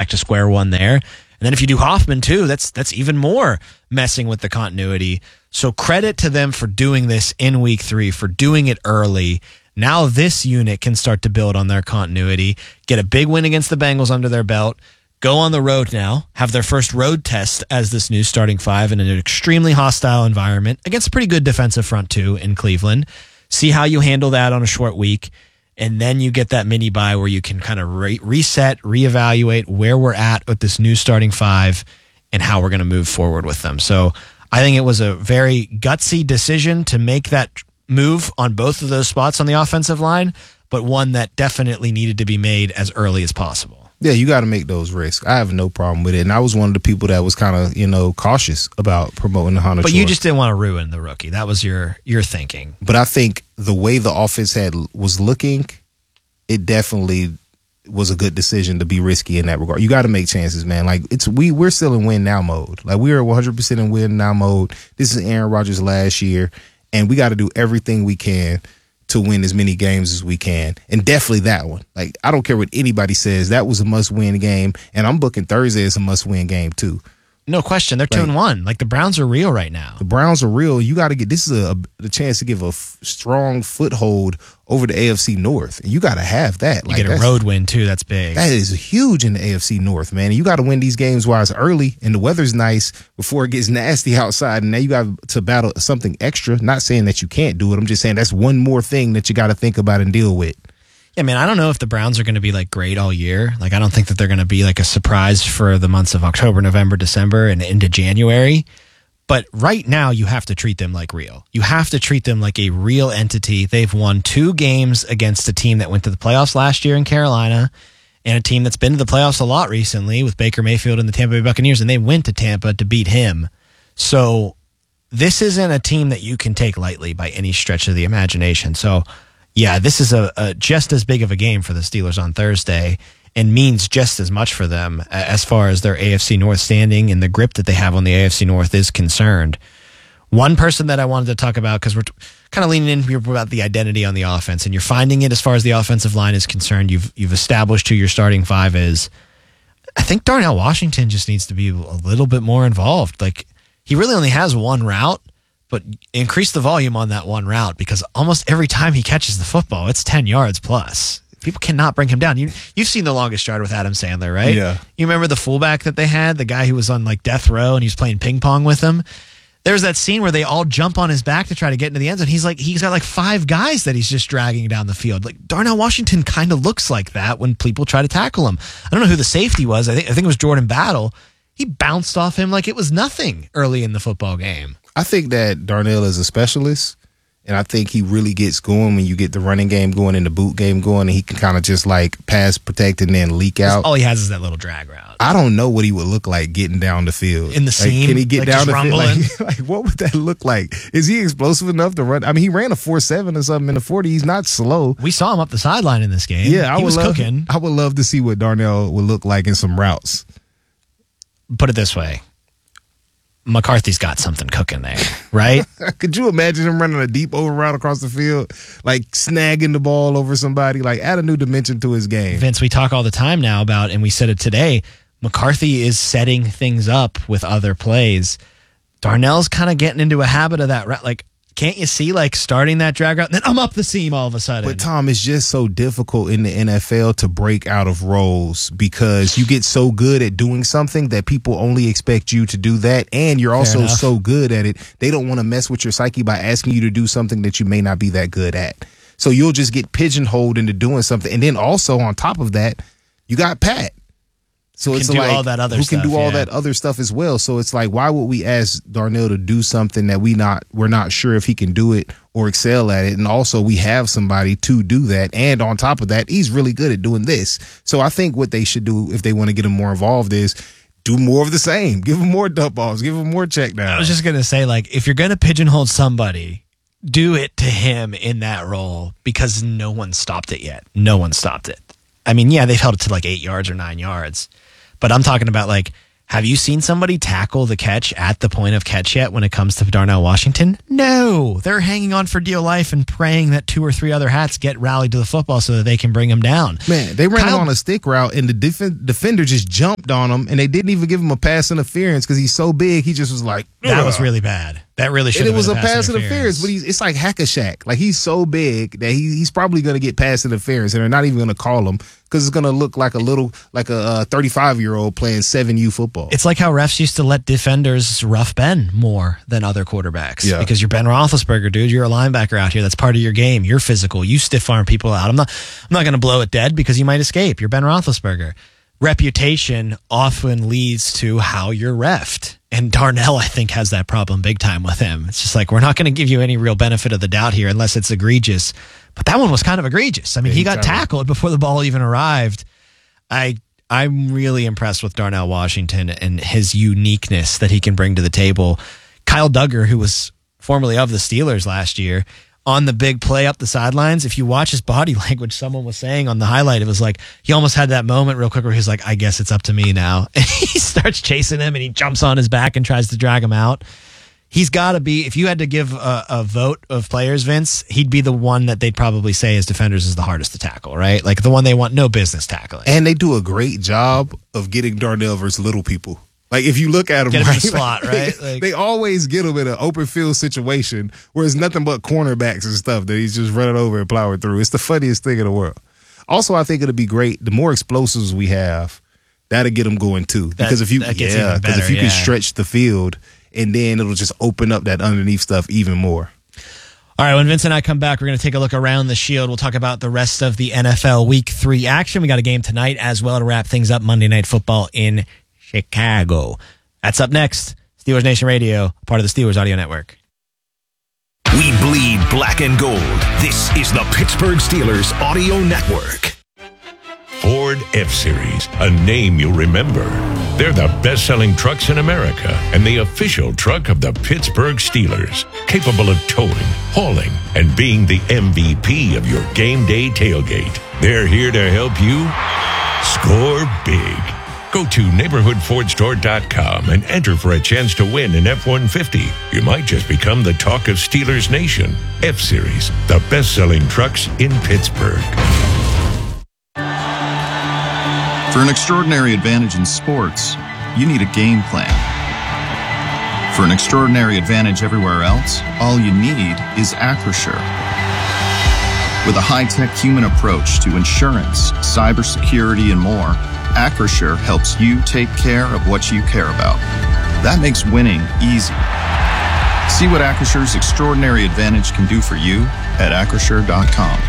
back to square one there. And then if you do Hoffman too, that's even more messing with the continuity. So credit to them for doing this in week 3, for doing it early. Now this unit can start to build on their continuity, get a big win against the Bengals under their belt, go on the road now, have their first road test as this new starting 5 in an extremely hostile environment against a pretty good defensive front too in Cleveland. See how you handle that on a short week. And then you get that mini bye where you can kind of reset, reevaluate where we're at with this new starting 5 and how we're going to move forward with them. So I think it was a very gutsy decision to make that move on both of those spots on the offensive line, but one that definitely needed to be made as early as possible. Yeah, you got to make those risks. I have no problem with it. And I was one of the people that was kind of, cautious about promoting the Hunter. But you just didn't want to ruin the rookie. That was your thinking. But I think the way the offense was looking, it definitely was a good decision to be risky in that regard. You got to make chances, man. Like we're still in win now mode. Like we're 100% in win now mode. This is Aaron Rodgers last year, and we got to do everything we can to win as many games as we can. And definitely that one. Like, I don't care what anybody says. That was a must-win game, and I'm booking Thursday as a must-win game, too. No question. They're 2-1. Like, the Browns are real right now. The Browns are real. You got to get – this is the chance to give a strong foothold over the AFC North. And you got to have that. You get a road win, too. That's big. That is huge in the AFC North, man. And you got to win these games while it's early and the weather's nice before it gets nasty outside. And now you got to battle something extra. Not saying that you can't do it. I'm just saying that's one more thing that you got to think about and deal with. Yeah, man, I don't know if the Browns are going to be like great all year. Like, I don't think that they're going to be like a surprise for the months of October, November, December, and into January. But right now, you have to treat them like real. You have to treat them like a real entity. They've won 2 games against a team that went to the playoffs last year in Carolina and a team that's been to the playoffs a lot recently with Baker Mayfield and the Tampa Bay Buccaneers, and they went to Tampa to beat him. So this isn't a team that you can take lightly by any stretch of the imagination. So yeah, this is a just as big of a game for the Steelers on Thursday and means just as much for them as far as their AFC North standing and the grip that they have on the AFC North is concerned. One person that I wanted to talk about, because we're kind of leaning in here about the identity on the offense, and you're finding it as far as the offensive line is concerned. You've established who your starting 5 is. I think Darnell Washington just needs to be a little bit more involved. Like, he really only has one route, but increase the volume on that one route, because almost every time he catches the football, it's 10 yards plus. People cannot bring him down. You've seen The Longest Yard with Adam Sandler, right? Yeah. You remember the fullback that they had, the guy who was on like death row and he was playing ping pong with him? There's that scene where they all jump on his back to try to get into the end zone. He's got like 5 guys that he's just dragging down the field. Like, Darnell Washington kind of looks like that when people try to tackle him. I don't know who the safety was. I think it was Jordan Battle. He bounced off him like it was nothing early in the football game. I think that Darnell is a specialist, and I think he really gets going when you get the running game going and the boot game going, and he can kind of just like pass, protect, and then leak out. All he has is that little drag route. I don't know what he would look like getting down the field. In the seam? Can he get like down the rumbling? field? Like, what would that look like? Is he explosive enough to run? I mean, he ran a 4.7 or something in the 40. He's not slow. We saw him up the sideline in this game. Yeah, he was cooking. I would love to see what Darnell would look like in some routes. Put it this way. McCarthy's got something cooking there, right? Could you imagine him running a deep over route across the field, like snagging the ball over somebody, like add a new dimension to his game? Vince, we talk all the time now about, and we said it today, McCarthy is setting things up with other plays. Darnell's kind of getting into a habit of that route. Like, can't you see, like, starting that drag route, and then I'm up the seam all of a sudden? But, Tom, it's just so difficult in the NFL to break out of roles because you get so good at doing something that people only expect you to do that, and you're also so good at it, they don't want to mess with your psyche by asking you to do something that you may not be that good at. So you'll just get pigeonholed into doing something. And then also on top of that, you got Pat. So it's like, all that other who stuff, can do all that other stuff as well. So it's like, why would we ask Darnell to do something that we're not sure if he can do it or excel at it? And also we have somebody to do that. And on top of that, he's really good at doing this. So I think what they should do if they want to get him more involved is do more of the same. Give him more dump offs. Give him more check downs. I was just going to say, like, if you're going to pigeonhole somebody, do it to him in that role, because no one stopped it yet. No one stopped it. I mean, yeah, they've held it to like 8 yards or 9 yards. But I'm talking about, like, Have you seen somebody tackle the catch at the point of catch yet when it comes to Darnell Washington? No. They're hanging on for dear life and praying that 2 or 3 other hats get rallied to the football so that they can bring him down. Man, they ran him on a stick route, and the defender just jumped on him, and they didn't even give him a pass interference because he's so big. He just was like, ugh. That was really bad. That really should have been a pass interference. But it's like hack-a-shack. Like, he's so big that he's probably going to get pass interference, and they're not even going to call him because it's going to look like a 35-year-old playing 7U football. It's like how refs used to let defenders rough Ben more than other quarterbacks. Yeah. Because you're Ben Roethlisberger, dude. You're a linebacker out here. That's part of your game. You're physical. You stiff arm people out. I'm not going to blow it dead because you might escape. You're Ben Roethlisberger. Reputation often leads to how you're reffed. And Darnell, I think, has that problem big time with him. It's just like, we're not going to give you any real benefit of the doubt here unless it's egregious. But that one was kind of egregious. I mean, he got tackled before the ball even arrived. I'm really impressed with Darnell Washington and his uniqueness that he can bring to the table. Kyle Duggar, who was formerly of the Steelers last year, on the big play up the sidelines, if you watch his body language, someone was saying on the highlight, it was like he almost had that moment real quick where he's like, I guess it's up to me now. And he starts chasing him and he jumps on his back and tries to drag him out. He's got to be, if you had to give a vote of players, Vince, he'd be the one that they'd probably say as defenders is the hardest to tackle, right? Like the one they want no business tackling. And they do a great job of getting Darnell versus little people. Like, if you look at him, get him in the slot, right? They always get him in an open field situation where it's nothing but cornerbacks and stuff that he's just running over and plowing through. It's the funniest thing in the world. Also, I think it'll be great. The more explosives we have, that'll get them going too. Because if you can stretch the field, and then it'll just open up that underneath stuff even more. All right, when Vince and I come back, we're going to take a look around the Shield. We'll talk about the rest of the NFL Week 3 action. We got a game tonight as well to wrap things up. Monday Night Football in Chicago. That's up next. Steelers Nation Radio, part of the Steelers Audio Network. We bleed black and gold. This is the Pittsburgh Steelers Audio Network. Ford F-Series, a name you'll remember. They're the best-selling trucks in America and the official truck of the Pittsburgh Steelers, capable of towing, hauling, and being the MVP of your game day tailgate. They're here to help you score big. Go to neighborhoodfordstore.com and enter for a chance to win an F-150. You might just become the talk of Steelers Nation. F-Series, the best-selling trucks in Pittsburgh. For an extraordinary advantage in sports, you need a game plan. For an extraordinary advantage everywhere else, all you need is Acrisure. With a high-tech human approach to insurance, cybersecurity, and more, Acrisure helps you take care of what you care about. That makes winning easy. See what Acrissure's extraordinary advantage can do for you at Acrisure.com.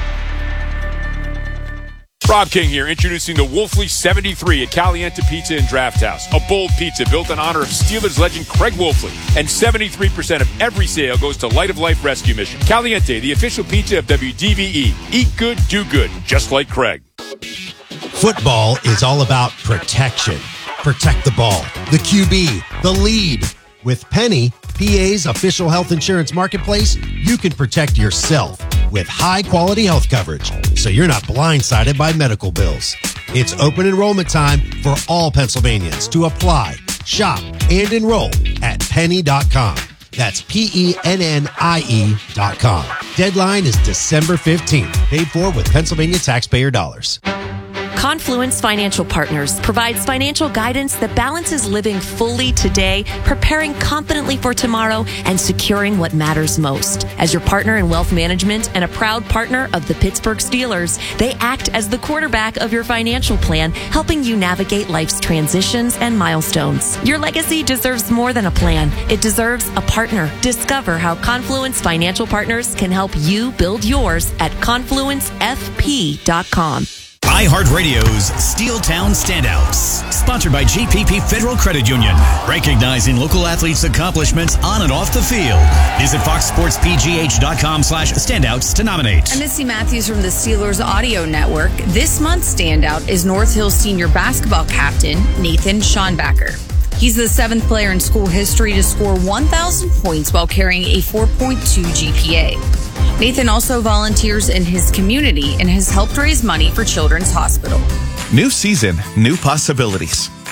Rob King here, introducing the Wolfley 73 at Caliente Pizza and Draft House. A bold pizza built in honor of Steelers legend Craig Wolfley. And 73% of every sale goes to Light of Life Rescue Mission. Caliente, the official pizza of WDVE. Eat good, do good, just like Craig. Football is all about protection. Protect the ball, the QB, the lead. With Penny, PA's official health insurance marketplace, you can protect yourself with high-quality health coverage, so you're not blindsided by medical bills. It's open enrollment time for all Pennsylvanians to apply, shop, and enroll at penny.com. That's PENNIE.com. Deadline is December 15th. Paid for with Pennsylvania taxpayer dollars. Confluence Financial Partners provides financial guidance that balances living fully today, preparing confidently for tomorrow, and securing what matters most. As your partner in wealth management and a proud partner of the Pittsburgh Steelers, they act as the quarterback of your financial plan, helping you navigate life's transitions and milestones. Your legacy deserves more than a plan. It deserves a partner. Discover how Confluence Financial Partners can help you build yours at confluencefp.com. iHeartRadio's Steeltown Standouts, sponsored by GPP Federal Credit Union, recognizing local athletes' accomplishments on and off the field. Visit foxsportspgh.com/standouts to nominate. I'm Missy Matthews from the Steelers Audio Network. This month's standout is North Hills senior basketball captain Nathan Schonbacher. He's the 7th player in school history to score 1,000 points while carrying a 4.2 GPA. Nathan also volunteers in his community and has helped raise money for Children's Hospital. New season, new possibilities.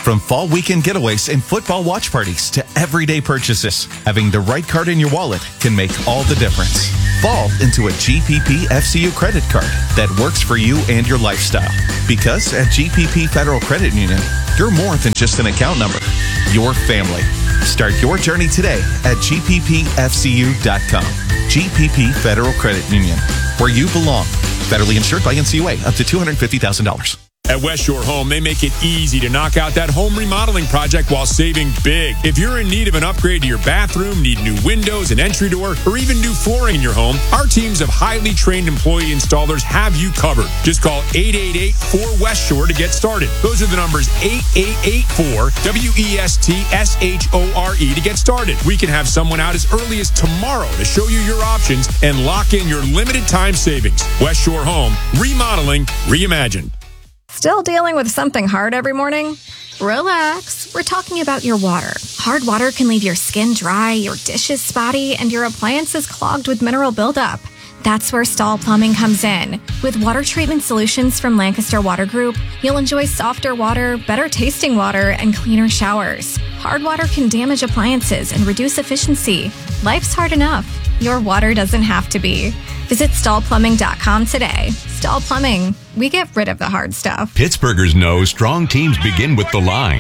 From fall weekend getaways and football watch parties to everyday purchases, having the right card in your wallet can make all the difference. Fall into a GPP FCU credit card that works for you and your lifestyle. Because at GPP Federal Credit Union, you're more than just an account number. Your family. Start your journey today at gppfcu.com. GPP Federal Credit Union, where you belong. Federally insured by NCUA, up to $250,000. At West Shore Home, they make it easy to knock out that home remodeling project while saving big. If you're in need of an upgrade to your bathroom, need new windows, an entry door, or even new flooring in your home, our teams of highly trained employee installers have you covered. Just call 888-4West Shore to get started. Those are the numbers 8884-WESTSHORE to get started. We can have someone out as early as tomorrow to show you your options and lock in your limited time savings. West Shore Home, remodeling, reimagined. Still dealing with something hard every morning? Relax. We're talking about your water. Hard water can leave your skin dry, your dishes spotty, and your appliances clogged with mineral buildup. That's where Stahl Plumbing comes in. With water treatment solutions from Lancaster Water Group, you'll enjoy softer water, better tasting water, and cleaner showers. Hard water can damage appliances and reduce efficiency. Life's hard enough. Your water doesn't have to be. Visit StahlPlumbing.com today. Stahl Plumbing. We get rid of the hard stuff. Pittsburghers know strong teams begin with the line.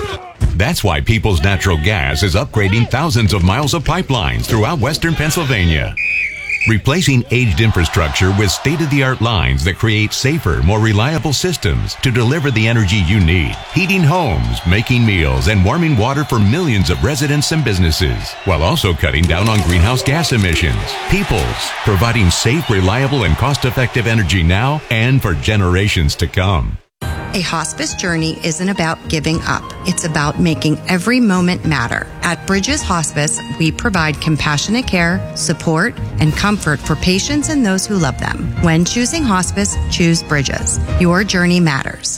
That's why Peoples Natural Gas is upgrading thousands of miles of pipelines throughout western Pennsylvania. Replacing aged infrastructure with state-of-the-art lines that create safer, more reliable systems to deliver the energy you need. Heating homes, making meals, and warming water for millions of residents and businesses, while also cutting down on greenhouse gas emissions. Peoples, providing safe, reliable, and cost-effective energy now and for generations to come. A hospice journey isn't about giving up. It's about making every moment matter. At Bridges Hospice, we provide compassionate care, support, and comfort for patients and those who love them. When choosing hospice, choose Bridges. Your journey matters.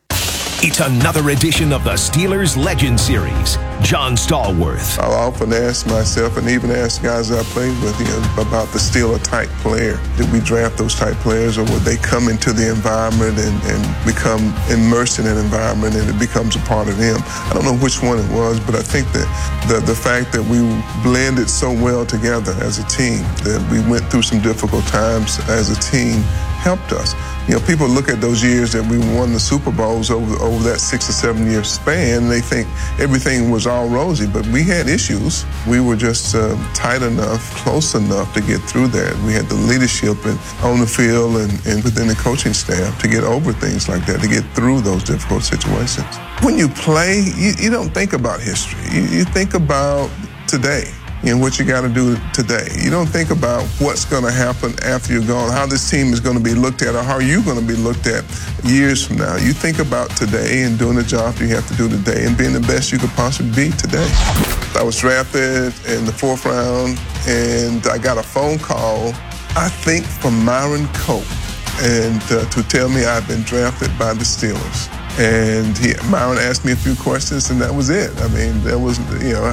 It's another edition of the Steelers Legend Series. John Stallworth. I often ask myself, and even ask guys I played with, about the Steeler type player. Did we draft those type players, or would they come into the environment and become immersed in an environment and it becomes a part of them? I don't know which one it was, but I think that the fact that we blended so well together as a team, that we went through some difficult times as a team, helped us. People look at those years that we won the Super Bowls over that 6 or 7 year span, and they think everything was all rosy, but we had issues. We were just tight enough, close enough to get through that. We had the leadership on the field and within the coaching staff to get over things like that, to get through those difficult situations. When you play, you don't think about history. You think about today. What you got to do today. You don't think about what's going to happen after you're gone, how this team is going to be looked at, or how you're going to be looked at years from now. You think about today and doing the job you have to do today and being the best you could possibly be today. I was drafted in the 4th round, and I got a phone call, I think from Myron Cope, and to tell me I'd been drafted by the Steelers. And Myron asked me a few questions, and that was it. I mean, there was,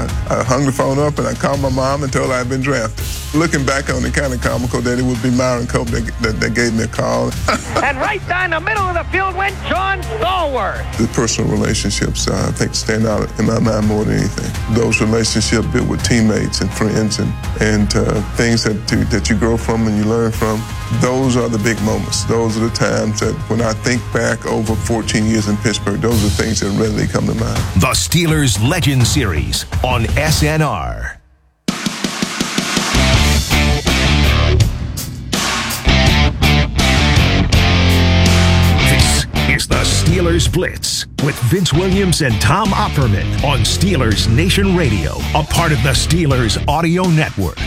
I hung the phone up and I called my mom and told her I'd been drafted. Looking back on it, kind of comical that it would be Myron Cope that gave me a call. And right down the middle of the field went John Stallworth. The personal relationships, I think, stand out in my mind more than anything. Those relationships built with teammates and friends and things that you grow from and you learn from. Those are the big moments. Those are the times that when I think back over 14 years in Pittsburgh, those are things that readily come to mind. The Steelers Legend Series on SNR. This is the Steelers Blitz with Vince Williams and Tom Opperman on Steelers Nation Radio, a part of the Steelers Audio Network.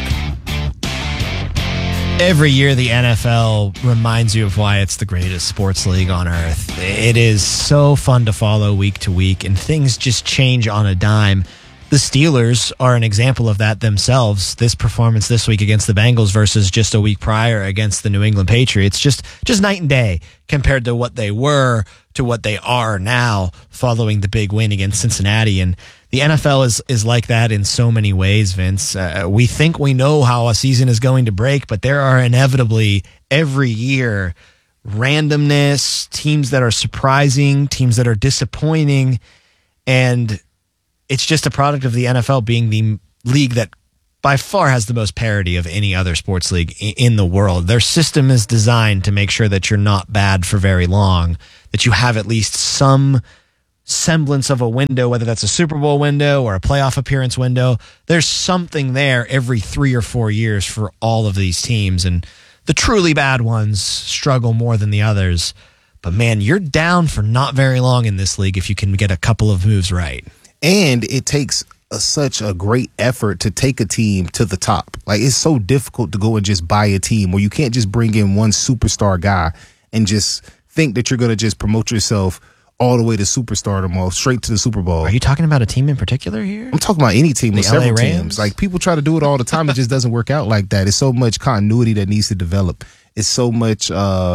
Every year, the NFL reminds you of why it's the greatest sports league on earth. It is so fun to follow week to week, and things just change on a dime. The Steelers are an example of that themselves. This performance this week against the Bengals versus just a week prior against the New England Patriots, just night and day compared to what they were to what they are now following the big win against Cincinnati. And the NFL is like that in so many ways, Vince. We think we know how a season is going to break, but there are inevitably every year randomness, teams that are surprising, teams that are disappointing. And it's just a product of the NFL being the league that by far has the most parity of any other sports league in the world. Their system is designed to make sure that you're not bad for very long, that you have at least some semblance of a window, whether that's a Super Bowl window or a playoff appearance window. There's something there every 3 or 4 years for all of these teams. And the truly bad ones struggle more than the others. But man, you're down for not very long in this league if you can get a couple of moves right. And it takes such a great effort to take a team to the top. Like, it's so difficult to go and just buy a team where you can't just bring in one superstar guy and just think that you're going to just promote yourself all the way to superstardom or straight to the Super Bowl. Are you talking about a team in particular here? I'm talking about any team with several LA Rams? teams. Like, people try to do it all the time. It just doesn't work out like that. It's so much continuity that needs to develop. It's so much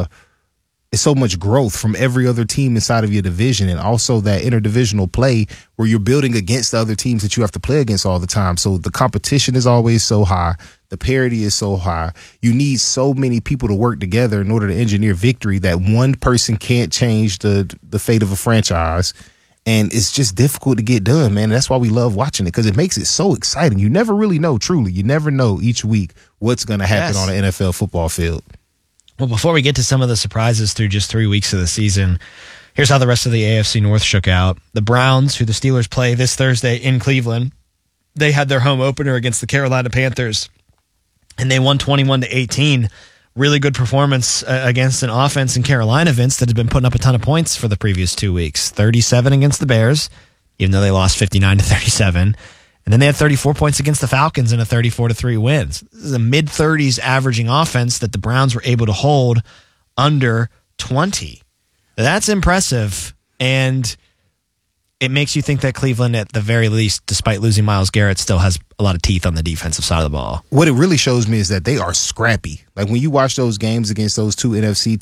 growth from every other team inside of your division, and also that interdivisional play where you're building against the other teams that you have to play against all the time. So the competition is always so high. The parity is so high. You need so many people to work together in order to engineer victory that one person can't change the fate of a franchise. And it's just difficult to get done, man. That's why we love watching it, because it makes it so exciting. You never really know, truly. You never know each week what's going to happen on an NFL football field. Well, before we get to some of the surprises through just 3 weeks of the season, here's how the rest of the AFC North shook out. The Browns, who the Steelers play this Thursday in Cleveland, they had their home opener against the Carolina Panthers, and they won 21-18. Really good performance against an offense in Carolina, Vince, that had been putting up a ton of points for the previous 2 weeks. 37 against the Bears, even though they lost 59-37. And then they had 34 points against the Falcons in a 34-3 win. This is a mid-30s averaging offense that the Browns were able to hold under 20. That's impressive, and it makes you think that Cleveland, at the very least, despite losing Myles Garrett, still has a lot of teeth on the defensive side of the ball. What it really shows me is that they are scrappy. Like, when you watch those games against those two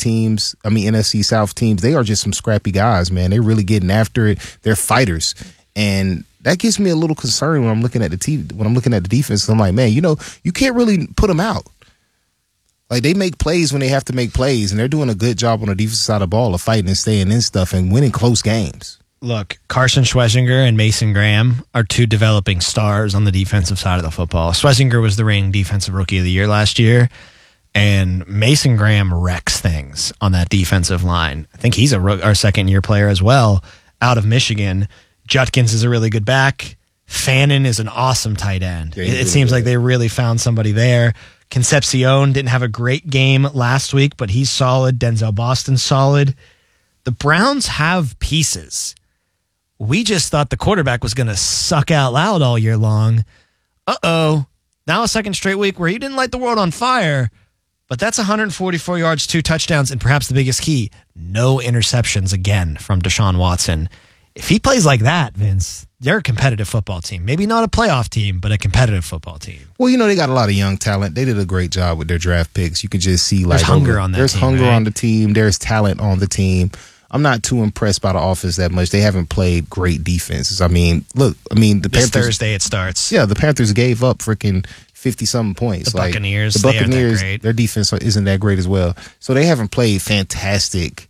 NFC South teams, they are just some scrappy guys, man. They're really getting after it. They're fighters. And that gives me a little concern when I'm looking at the defense. I'm like, man, you can't really put them out. Like, they make plays when they have to make plays, and they're doing a good job on the defensive side of the ball of fighting and staying in stuff and winning close games. Look, Carson Schwesinger and Mason Graham are two developing stars on the defensive side of the football. Schwesinger was the reigning defensive rookie of the year last year, and Mason Graham wrecks things on that defensive line. I think he's our second-year player as well out of Michigan. Judkins is a really good back. Fannin is an awesome tight end. Yeah, it seems like they really found somebody there. Concepcion didn't have a great game last week, but he's solid. Denzel Boston's solid. The Browns have pieces. We just thought the quarterback was going to suck out loud all year long. Uh-oh. Now a second straight week where he didn't light the world on fire, but that's 144 yards, 2 touchdowns, and perhaps the biggest key, no interceptions again from Deshaun Watson. If he plays like that, Vince, they're a competitive football team. Maybe not a playoff team, but a competitive football team. Well, they got a lot of young talent. They did a great job with their draft picks. You can just see there's hunger on that team. There's hunger on the team. There's talent on the team. I'm not too impressed by the offense that much. They haven't played great defenses. The Panthers. This Thursday it starts. Yeah, the Panthers gave up freaking 50-something points. The Buccaneers, they aren't that great. Their defense isn't that great as well. So they haven't played fantastic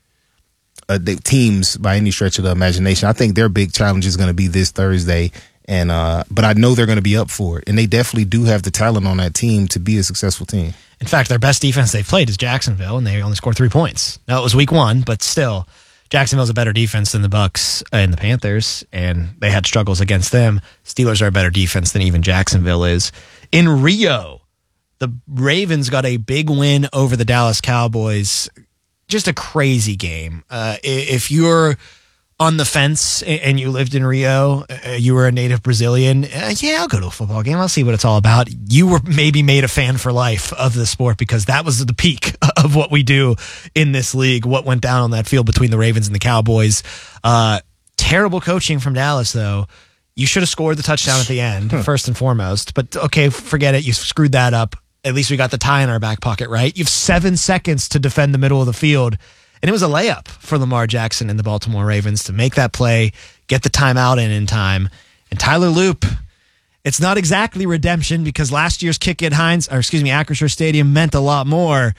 teams by any stretch of the imagination. I think their big challenge is going to be this Thursday, but I know they're going to be up for it, and they definitely do have the talent on that team to be a successful team. In fact, their best defense they've played is Jacksonville, and they only scored 3 points. Now, it was week 1, but still, Jacksonville's a better defense than the Bucs and the Panthers, and they had struggles against them. Steelers are a better defense than even Jacksonville is. In Rio, the Ravens got a big win over the Dallas Cowboys. Just a crazy game. If you're on the fence and you lived in Rio, you were a native Brazilian, I'll go to a football game. I'll see what it's all about. You were maybe made a fan for life of the sport, because that was the peak of what we do in this league, what went down on that field between the Ravens and the Cowboys. Terrible coaching from Dallas, though. You should have scored the touchdown at the end, first and foremost. But, okay, forget it. You screwed that up. At least we got the tie in our back pocket, right? You have 7 seconds to defend the middle of the field. And it was a layup for Lamar Jackson and the Baltimore Ravens to make that play, get the timeout in time. And Tyler Loop, it's not exactly redemption, because last year's kick at Acrisure Stadium meant a lot more.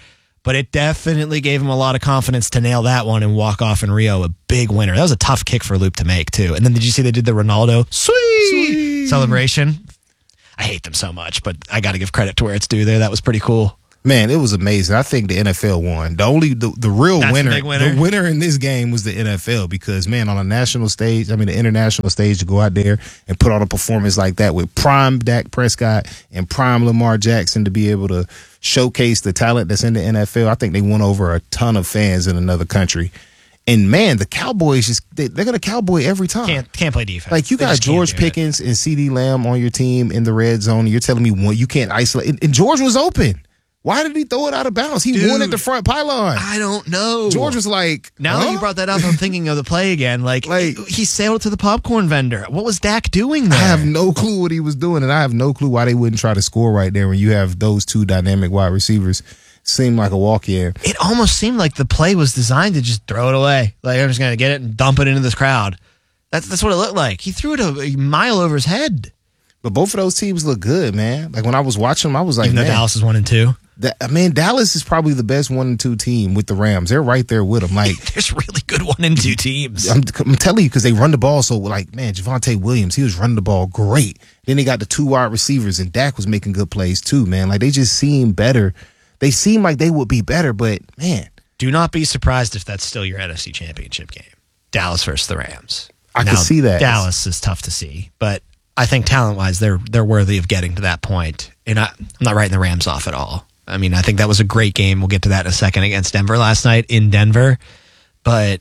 but it definitely gave him a lot of confidence to nail that one and walk off in Rio a big winner. That was a tough kick for Loop to make, too. And then did you see they did the Ronaldo sweet celebration? I hate them so much, but I got to give credit to where it's due there. That was pretty cool. Man, it was amazing. I think the NFL won. The real winner, the winner in this game was the NFL because, man, on a national stage, the international stage, to go out there and put on a performance like that with prime Dak Prescott and prime Lamar Jackson to be able to showcase the talent that's in the NFL, I think they won over a ton of fans in another country. And, man, the Cowboys, they're going to cowboy every time. Can't play defense. Like, you got George Pickens and CeeDee Lamb on your team in the red zone, and you're telling me you can't isolate. And George was open. Why did he throw it out of bounds? He won at the front pylon. I don't know. George was like, now that you brought that up, I'm thinking of the play again. Like he sailed to the popcorn vendor. What was Dak doing there? I have no clue what he was doing, and I have no clue why they wouldn't try to score right there when you have those two dynamic wide receivers. Seemed like a walk-in. It almost seemed like the play was designed to just throw it away. Like, I'm just going to get it and dump it into this crowd. That's what it looked like. He threw it a mile over his head. But both of those teams look good, man. Like, when I was watching them, I was like, even though Dallas is 1-2. Dallas is probably the best 1-2 team with the Rams. They're right there with them. Like, there's really good 1-2 teams. I'm telling you, because they run the ball so, like, man, Javonte Williams, he was running the ball great. Then they got the 2 wide receivers, and Dak was making good plays too, man. Like, they just seem better. They seem like they would be better, but, man. Do not be surprised if that's still your NFC Championship game. Dallas versus the Rams. I can see that. Dallas is tough to see, but I think talent-wise, they're worthy of getting to that point. And I'm not writing the Rams off at all. I mean, I think that was a great game. We'll get to that in a second against Denver last night in Denver. But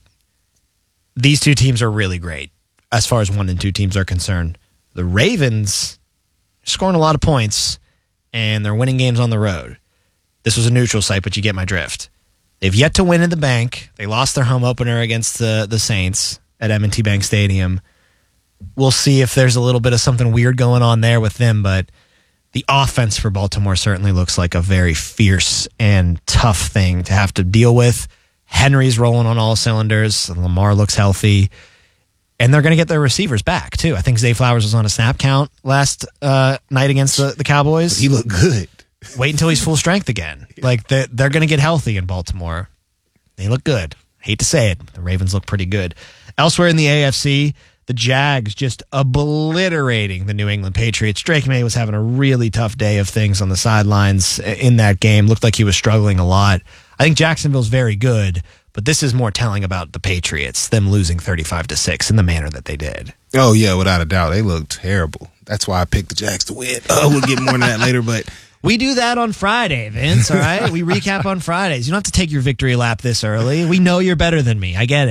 these two teams are really great as far as 1-2 teams are concerned. The Ravens are scoring a lot of points, and they're winning games on the road. This was a neutral site, but you get my drift. They've yet to win in the bank. They lost their home opener against the Saints at M&T Bank Stadium. We'll see if there's a little bit of something weird going on there with them, but the offense for Baltimore certainly looks like a very fierce and tough thing to have to deal with. Henry's rolling on all cylinders. Lamar looks healthy. And they're going to get their receivers back, too. I think Zay Flowers was on a snap count last night against the Cowboys. He looked good. Wait until he's full strength again. Like, they're going to get healthy in Baltimore. They look good. Hate to say it. The Ravens look pretty good. Elsewhere in the AFC, the Jags just obliterating the New England Patriots. Drake May was having a really tough day of things on the sidelines in that game. Looked like he was struggling a lot. I think Jacksonville's very good, but this is more telling about the Patriots, them losing 35-6 in the manner that they did. Oh, yeah, without a doubt. They looked terrible. That's why I picked the Jags to win. We'll get more on that later, but we do that on Friday, Vince, all right? We recap on Fridays. You don't have to take your victory lap this early. We know you're better than me. I get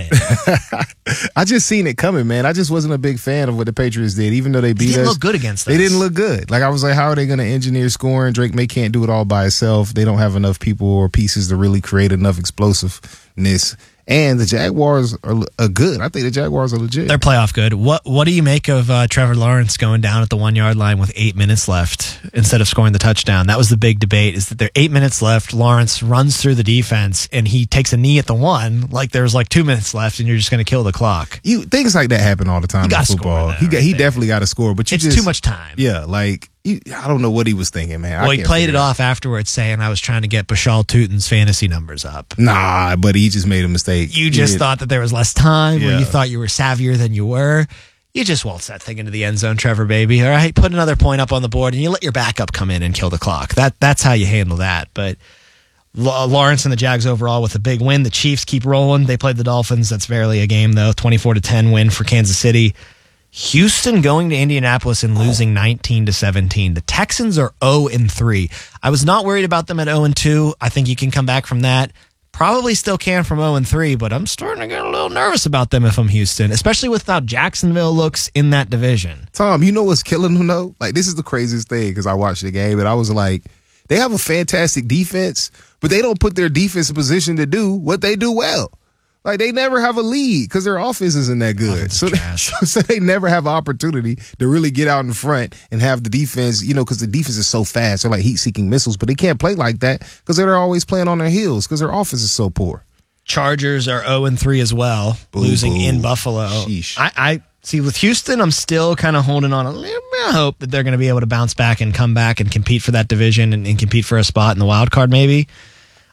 it. I just seen it coming, man. I just wasn't a big fan of what the Patriots did, even though they beat us. They didn't look good against us. They didn't look good. Like, I was like, how are they going to engineer scoring? Drake May can't do it all by himself. They don't have enough people or pieces to really create enough explosiveness. And the Jaguars are good. I think the Jaguars are legit. They're playoff good. What do you make of Trevor Lawrence going down at the 1 yard line with 8 minutes left instead of scoring the touchdown? That was the big debate, is that there are 8 minutes left. Lawrence runs through the defense and he takes a knee at the 1, like there's like 2 minutes left and you're just going to kill the clock. Things like that happen all the time in football. He definitely got to score, but it's too much time. Yeah, like I don't know what he was thinking, man. Well, he played it off afterwards saying I was trying to get Bashal Tutin's fantasy numbers up. Nah, but he just made a mistake. You just thought that there was less time, or you thought you were savvier than you were. You just waltz that thing into the end zone, Trevor, baby. All right, put another point up on the board, and you let your backup come in and kill the clock. That's how you handle that. But Lawrence and the Jags overall with a big win. The Chiefs keep rolling. They played the Dolphins. That's barely a game, though. 24-10 win for Kansas City. Houston going to Indianapolis and losing 19-17. The Texans are 0-3. I was not worried about them at 0-2. I think you can come back from that. Probably still can from 0-3, but I'm starting to get a little nervous about them if I'm Houston, especially with how Jacksonville looks in that division. Tom, you know what's killing them, though? Like, this is the craziest thing, because I watched the game, and I was like, they have a fantastic defense, but they don't put their defense in position to do what they do well. Like, they never have a lead because their offense isn't that good. So they never have an opportunity to really get out in front and have the defense, because the defense is so fast. They're like heat-seeking missiles, but they can't play like that because they're always playing on their heels because their offense is so poor. Chargers are 0-3 as well, losing in Buffalo. Sheesh. I see, with Houston, I'm still kind of holding on a little bit of hope that they're going to be able to bounce back and come back and compete for that division and compete for a spot in the wild card maybe.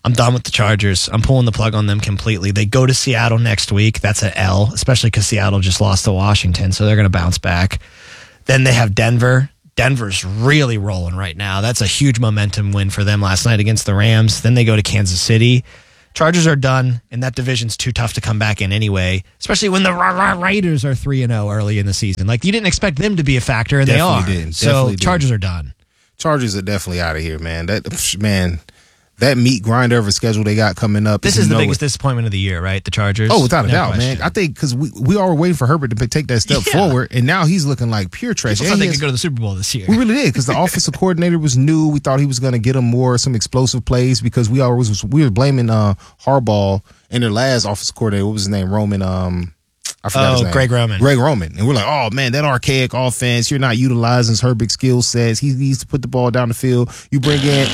I'm done with the Chargers. I'm pulling the plug on them completely. They go to Seattle next week. That's an L, especially because Seattle just lost to Washington, so they're going to bounce back. Then they have Denver. Denver's really rolling right now. That's a huge momentum win for them last night against the Rams. Then they go to Kansas City. Chargers are done, and that division's too tough to come back in anyway, especially when the Raiders are 3-0 early in the season. Like, you didn't expect them to be a factor, and Definitely they are. didn't. So Definitely Chargers didn't. are done. Chargers are definitely out of here, man. That meat grinder of a schedule they got coming up. This is the biggest disappointment of the year, right? The Chargers. Oh, without a No doubt, question. man. I think because we are waiting for Herbert to take that step forward, and now he's looking like pure trash. People thought they could go to the Super Bowl this year. We really did, because the offensive coordinator was new. We thought he was going to get them some explosive plays, because we were blaming Harbaugh and their last offensive coordinator. What was his name? Roman. I forgot his name. Greg Roman. Greg Roman. And we're like, oh, man, that archaic offense, you're not utilizing Herbert's skill sets. He needs to put the ball down the field. You bring in...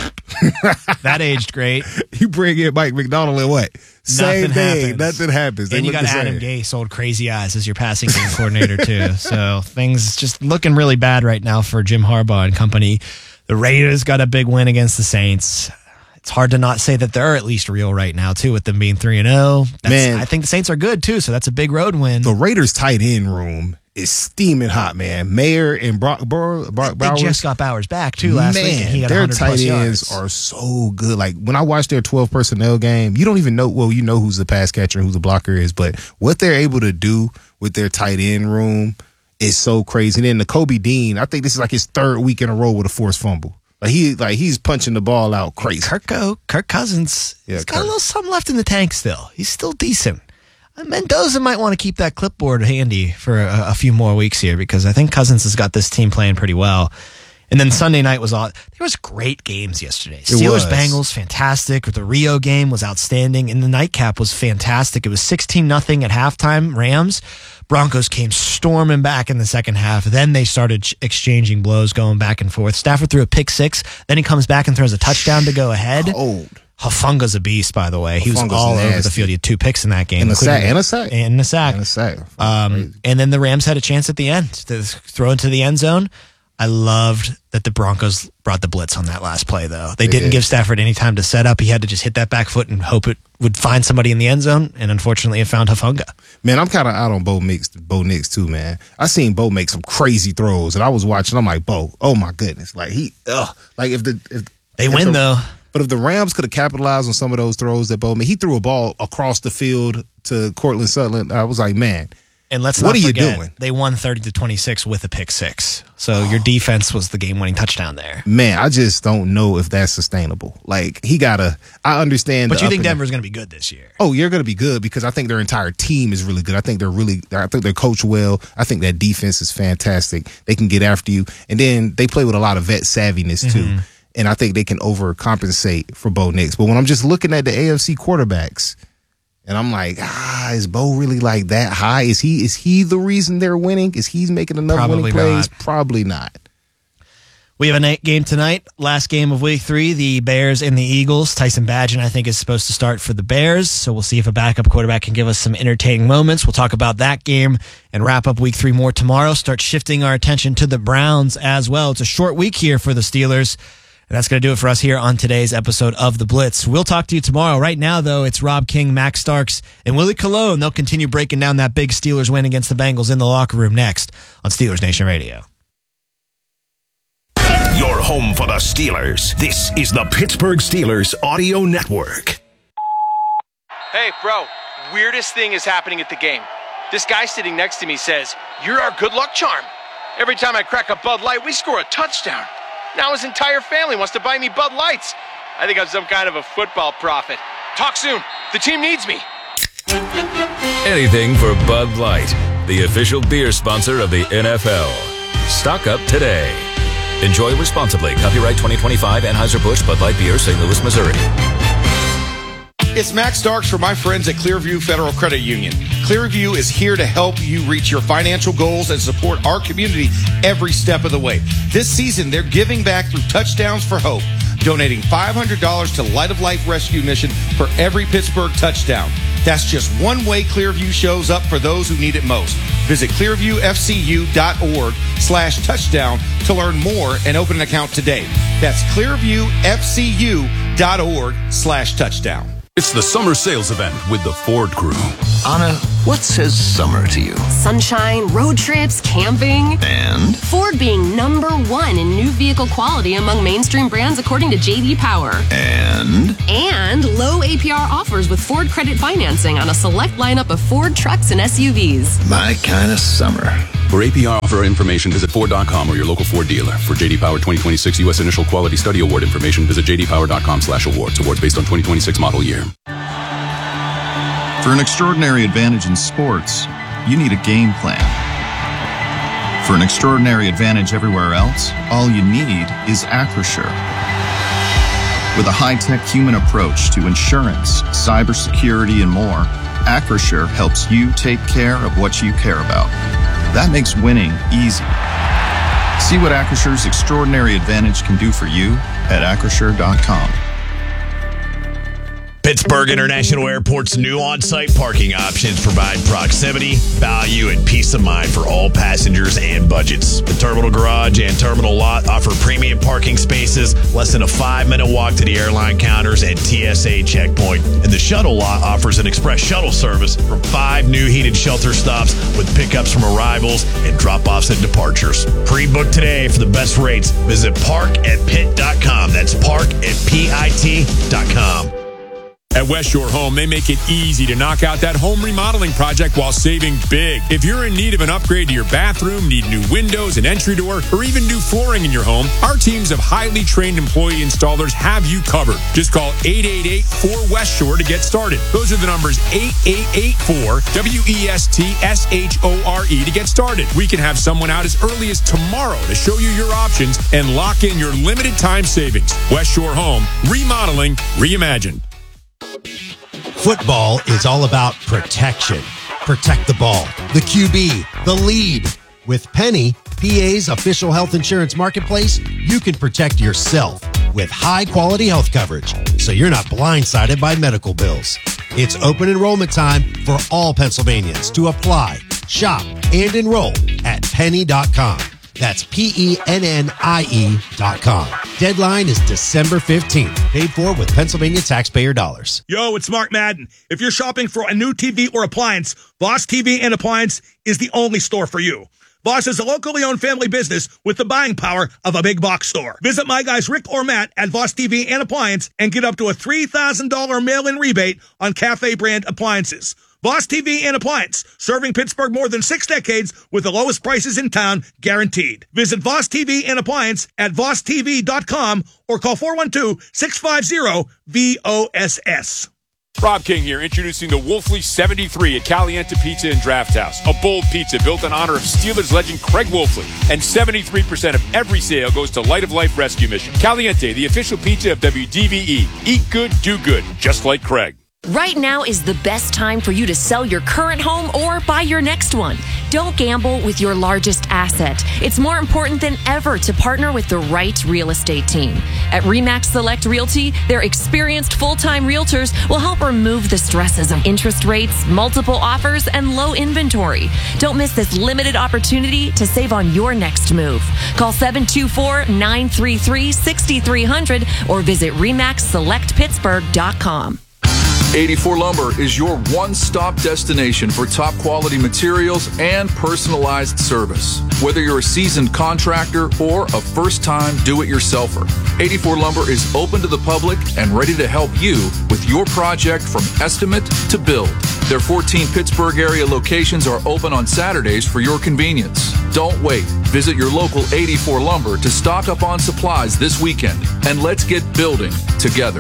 That aged great. You bring in Mike McDonald and what? Same thing. Happens. Nothing happens. They And you look got the Adam same. Gase, old crazy eyes, as your passing game coordinator, too. So things just looking really bad right now for Jim Harbaugh and company. The Raiders got a big win against the Saints. It's hard to not say that they're at least real right now, too, with them being 3-0. Man. I think the Saints are good, too, so that's a big road win. The Raiders tight end room is steaming hot, man. Mayer and Brock They Bowers. just got Bowers back, too, last week, and he got their 100 tight plus ends yards. are so good. Like, when I watch their 12 personnel game, you don't even know, well, you know who's the pass catcher and who the blocker is, but what they're able to do with their tight end room is so crazy. And then the Kobe Dean, I think this is like his third week in a row with a forced fumble. He's punching the ball out crazy. Kirk Cousins, he's got a little something left in the tank still. He's still decent. Mendoza might want to keep that clipboard handy for a few more weeks here, because I think Cousins has got this team playing pretty well. And then Sunday night was there was great games yesterday. Steelers-Bengals, fantastic. The Rio game was outstanding. And the nightcap was fantastic. It was 16-0 at halftime, Rams. Broncos came storming back in the second half. Then they started exchanging blows, going back and forth. Stafford threw a pick six. Then he comes back and throws a touchdown to go ahead. Cold. Hafunga's a beast, by the way. He was Hafunga's all over the nasty. field. He had 2 picks in that game. And a sack. And a sack. And then the Rams had a chance at the end to throw into the end zone. I loved that the Broncos brought the blitz on that last play, though. They didn't give Stafford any time to set up. He had to just hit that back foot and hope it would find somebody in the end zone, and unfortunately it found Hafunga. Man, I'm kind of out on Bo Nix too, man. I seen Bo make some crazy throws, and I was watching. I'm like, Bo, oh my goodness, like if they win though. But if the Rams could have capitalized on some of those throws that Bo made, he threw a ball across the field to Cortland Sutton. I was like, man. And let's what not are forget, you doing? They won 30-26 with a pick six. So your defense was the game-winning touchdown there. Man, I just don't know if that's sustainable. Like, I understand. But you think Denver's going to be good this year? Oh, you're going to be good, because I think their entire team is really good. I think they're coached well. I think that defense is fantastic. They can get after you. And then they play with a lot of vet savviness too. Mm-hmm. And I think they can overcompensate for Bo Nix. But when I'm just looking at the AFC quarterbacks, and I'm like, is Bo really like that high? Is he the reason they're winning? Is he making enough winning plays? Probably not. We have a night game tonight, last game of week 3, the Bears and the Eagles. Tyson Bagent, I think, is supposed to start for the Bears, so we'll see if a backup quarterback can give us some entertaining moments. We'll talk about that game and wrap up week 3 more tomorrow. Start shifting our attention to the Browns as well. It's a short week here for the Steelers. And that's going to do it for us here on today's episode of The Blitz. We'll talk to you tomorrow. Right now, though, it's Rob King, Max Starks, and Willie Colon. They'll continue breaking down that big Steelers win against the Bengals in the locker room next on Steelers Nation Radio. Your home for the Steelers. This is the Pittsburgh Steelers Audio Network. Hey, bro, weirdest thing is happening at the game. This guy sitting next to me says, "You're our good luck charm. Every time I crack a Bud Light, we score a touchdown. Now his entire family wants to buy me Bud Lights. I think I'm some kind of a football prophet. Talk soon. The team needs me." Anything for Bud Light, the official beer sponsor of the NFL. Stock up today. Enjoy responsibly. Copyright 2025 Anheuser-Busch Bud Light Beer, St. Louis, Missouri. It's Max Starks for my friends at Clearview Federal Credit Union. Clearview is here to help you reach your financial goals and support our community every step of the way. This season, they're giving back through Touchdowns for Hope, donating $500 to Light of Life Rescue Mission for every Pittsburgh touchdown. That's just one way Clearview shows up for those who need it most. Visit clearviewfcu.org/touchdown to learn more and open an account today. That's clearviewfcu.org/touchdown. Ford.org/touchdown. It's the summer sales event with the Ford Crew. Anna, what says summer to you? Sunshine, road trips, camping. And? Ford being #1 in new vehicle quality among mainstream brands according to J.D. Power. And? And low APR offers with Ford credit financing on a select lineup of Ford trucks and SUVs. My kind of summer. For APR offer information, visit Ford.com or your local Ford dealer. For J.D. Power 2026 U.S. Initial Quality Study Award information, visit jdpower.com/awards. Awards based on 2026 model year. For an extraordinary advantage in sports, you need a game plan. For an extraordinary advantage everywhere else, all you need is Acrisure. With a high-tech human approach to insurance, cybersecurity, and more, Acrisure helps you take care of what you care about. That makes winning easy. See what Acrisure's extraordinary advantage can do for you at Acrisure.com. Pittsburgh International Airport's new on-site parking options provide proximity, value, and peace of mind for all passengers and budgets. The Terminal Garage and Terminal Lot offer premium parking spaces, less than a 5-minute walk to the airline counters and TSA checkpoint. And the Shuttle Lot offers an express shuttle service from 5 new heated shelter stops with pickups from arrivals and drop-offs at departures. Pre-book today for the best rates. Visit park@pit.com. That's park@pit.com. At West Shore Home, they make it easy to knock out that home remodeling project while saving big. If you're in need of an upgrade to your bathroom, need new windows, an entry door, or even new flooring in your home, our teams of highly trained employee installers have you covered. Just call 888-4West Shore to get started. Those are the numbers 8884-WESTSHORE to get started. We can have someone out as early as tomorrow to show you your options and lock in your limited time savings. West Shore Home, remodeling, reimagined. Football is all about protection. Protect the ball, the QB, the lead. With Penny, PA's official health insurance marketplace, you can protect yourself with high-quality health coverage, so you're not blindsided by medical bills. It's open enrollment time for all Pennsylvanians to apply, shop, and enroll at penny.com. That's PENNIE.com. Deadline is December 15th. Paid for with Pennsylvania taxpayer dollars. Yo, it's Mark Madden. If you're shopping for a new TV or appliance, Voss TV and Appliance is the only store for you. Voss is a locally owned family business with the buying power of a big box store. Visit my guys Rick or Matt at Voss TV and Appliance and get up to a $3,000 mail-in rebate on Cafe brand appliances. Voss TV and Appliance, serving Pittsburgh more than 6 decades with the lowest prices in town, guaranteed. Visit Voss TV and Appliance at VossTV.com or call 412-650-VOSS. Rob King here, introducing the Wolfley 73 at Caliente Pizza and Draft House. A bold pizza built in honor of Steelers legend Craig Wolfley. And 73% of every sale goes to Light of Life Rescue Mission. Caliente, the official pizza of WDVE. Eat good, do good, just like Craig. Right now is the best time for you to sell your current home or buy your next one. Don't gamble with your largest asset. It's more important than ever to partner with the right real estate team. At RE/MAX Select Realty, their experienced full-time realtors will help remove the stresses of interest rates, multiple offers, and low inventory. Don't miss this limited opportunity to save on your next move. Call 724-933-6300 or visit RE/MAXSelectPittsburgh.com. 84 Lumber is your one-stop destination for top quality materials and personalized service. Whether you're a seasoned contractor or a first-time do-it-yourselfer, 84 Lumber is open to the public and ready to help you with your project from estimate to build. Their 14 Pittsburgh area locations are open on Saturdays for your convenience. Don't wait. Visit your local 84 Lumber to stock up on supplies this weekend, and let's get building together.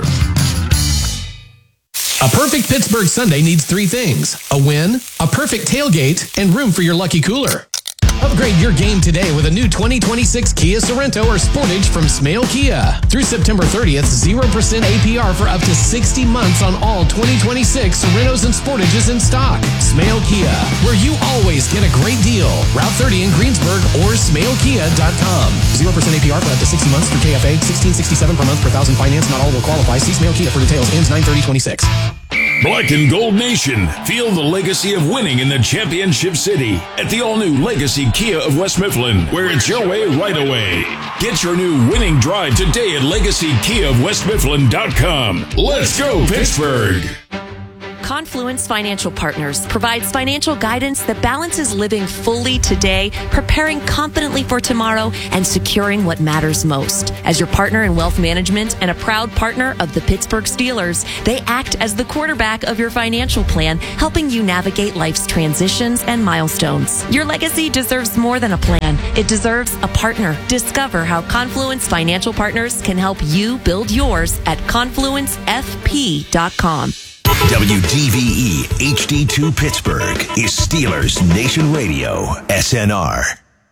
A perfect Pittsburgh Sunday needs 3 things: a win, a perfect tailgate, and room for your lucky cooler. Upgrade your game today with a new 2026 Kia Sorento or Sportage from Smale Kia. Through September 30th, 0% APR for up to 60 months on all 2026 Sorentos and Sportages in stock. Smale Kia, where you always get a great deal. Route 30 in Greensburg or smalekia.com. 0% APR for up to 60 months through KFA. $16.67 per month per thousand finance. Not all will qualify. See Smale Kia for details. Ends 9/30/26. Black and Gold Nation, feel the legacy of winning in the championship city at the all-new Legacy Kia of West Mifflin, where it's your way right away. Get your new winning drive today at LegacyKiaOfWestMifflin.com. Let's go, Pittsburgh! Confluence Financial Partners provides financial guidance that balances living fully today, preparing confidently for tomorrow, and securing what matters most. As your partner in wealth management and a proud partner of the Pittsburgh Steelers, they act as the quarterback of your financial plan, helping you navigate life's transitions and milestones. Your legacy deserves more than a plan. It deserves a partner. Discover how Confluence Financial Partners can help you build yours at confluencefp.com. WDVE HD2 Pittsburgh is Steelers Nation Radio, SNR.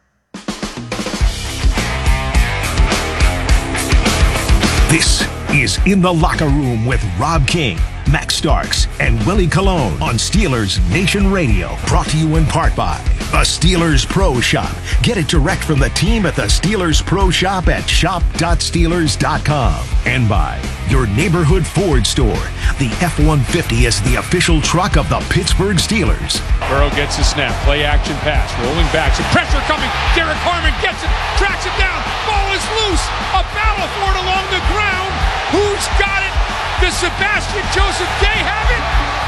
This is In the Locker Room with Rob King, Max Starks, and Willie Colon on Steelers Nation Radio. Brought to you in part by the Steelers Pro Shop. Get it direct from the team at the Steelers Pro Shop at shop.steelers.com. And by your neighborhood Ford store. The F-150 is the official truck of the Pittsburgh Steelers. Burrow gets the snap. Play action pass. Rolling back. Some pressure coming. Derek Harmon gets it. Tracks it down. Ball is loose. A battle for it along the ground. Who's got it? Does Sebastian Joseph Day have it?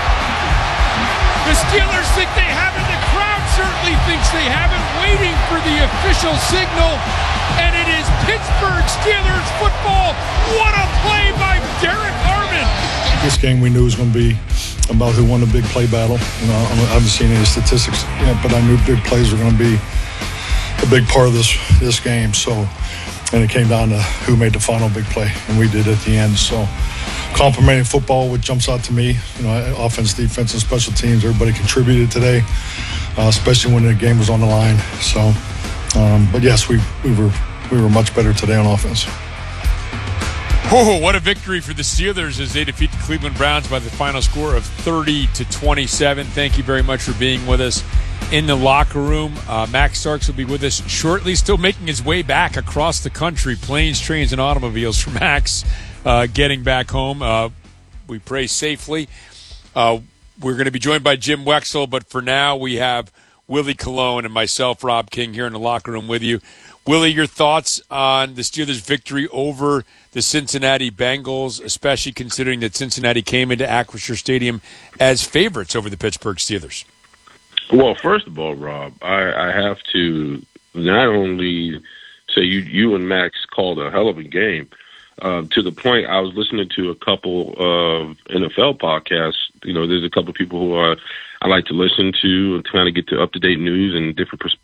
The Steelers think they have it. The crowd certainly thinks they have it. Waiting for the official signal. And it is Pittsburgh Steelers football. What a play by Derek Harmon. This game we knew was going to be about who won the big play battle. You know, I haven't seen any statistics yet, but I knew big plays were going to be a big part of this game. So, and it came down to who made the final big play, and we did at the end. So, complimenting football, what jumps out to me, you know, offense, defense, and special teams. Everybody contributed today, especially when the game was on the line. So, but yes, we were much better today on offense. Oh, what a victory for the Steelers as they defeat the Cleveland Browns by the final score of 30-27. Thank you very much for being with us in the locker room. Max Starks will be with us shortly, still making his way back across the country, planes, trains, and automobiles for Max getting back home. We pray safely. We're going to be joined by Jim Wexell, but for now we have Willie Colon and myself, Rob King, here in the locker room with you. Willie, your thoughts on the Steelers' victory over the Cincinnati Bengals, especially considering that Cincinnati came into Acrisure Stadium as favorites over the Pittsburgh Steelers? Well, first of all, Rob, I have to not only say you and Max called a hell of a game, to the point I was listening to a couple of NFL podcasts. You know, there's a couple of people who I like to listen to and kind of get to up-to-date news and different perspectives.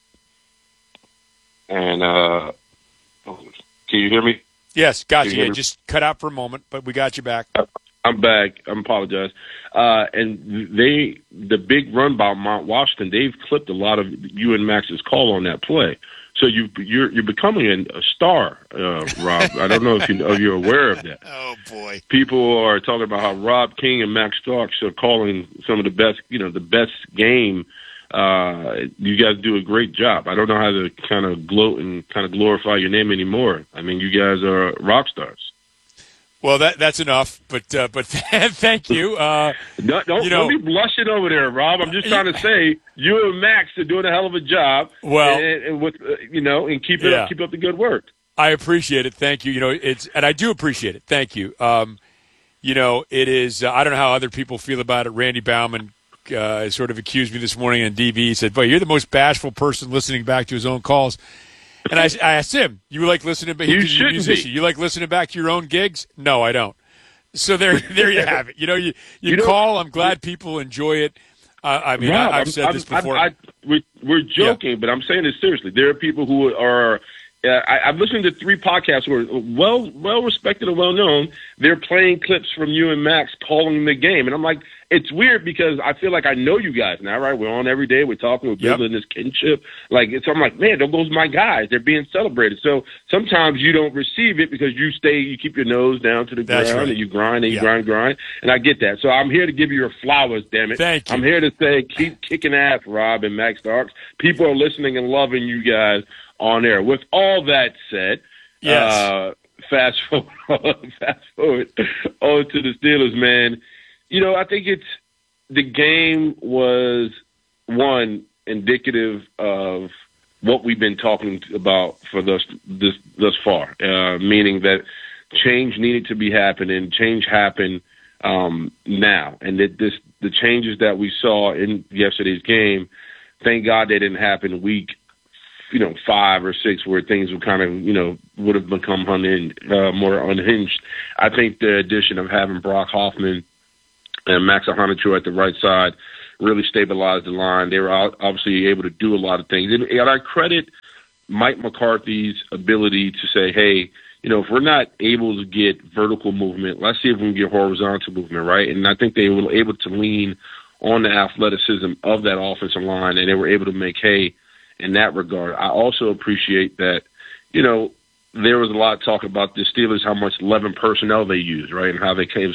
And can you hear me? Yes, got you. Yeah, just cut out for a moment, but we got you back. I'm back. I apologize. And the big run by Mount Washington, they've clipped a lot of you and Max's call on that play. So you're becoming a star, Rob. I don't know if you're aware of that. Oh boy! People are talking about how Rob King and Max Starks are calling some of the best, the best game. You guys do a great job. I don't know how to kind of gloat and kind of glorify your name anymore. I mean, you guys are rock stars. Well, that's enough. But thank you. Don't be blushing over there, Rob. I'm just trying to say you and Max are doing a hell of a job. Well, and with and keep up the good work. I appreciate it. Thank you. And I do appreciate it. Thank you. It is. I don't know how other people feel about it. Randy Baumann sort of accused me this morning on DV. He said, "Boy, you're the most bashful person listening back to his own calls." And I asked him, "You like listening back? You shouldn't musician. be. You like listening back to your own gigs?" No, I don't. So there you have it. You call. I'm glad people enjoy it. Rob, I've said this before. We're joking, but I'm saying this seriously. There are people who are. I've listened to 3 podcasts who are well respected and well known. They're playing clips from you and Max calling the game, and I'm like, it's weird because I feel like I know you guys now, right? We're on every day. We're talking. We're building this kinship. So I'm like, man, there goes my guys. They're being celebrated. So sometimes you don't receive it because you keep your nose down to the ground, right, and you grind and you grind. And I get that. So I'm here to give you your flowers, damn it. Thank you. I'm here to say keep kicking ass, Rob and Max Starks. People are listening and loving you guys on air. With all that said, yes. Fast forward on to the Steelers, man. I think the game was, one, indicative of what we've been talking about for thus far, meaning that change needed to be happening. Change happened now, and that the changes that we saw in yesterday's game, thank God they didn't happen week 5 or 6 where things would kind of would have become more unhinged. I think the addition of having Brock Hoffman and Max Ahanachu at the right side really stabilized the line. They were obviously able to do a lot of things. And I credit Mike McCarthy's ability to say, hey, if we're not able to get vertical movement, let's see if we can get horizontal movement, right? And I think they were able to lean on the athleticism of that offensive line, and they were able to make hay in that regard. I also appreciate that, there was a lot of talk about the Steelers, how much 11 personnel they use, right, and how